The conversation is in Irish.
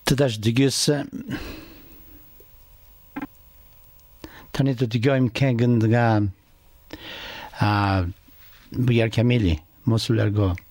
Tadash digis Tanito digoim kengen daga Buyar Kamili Mosulargo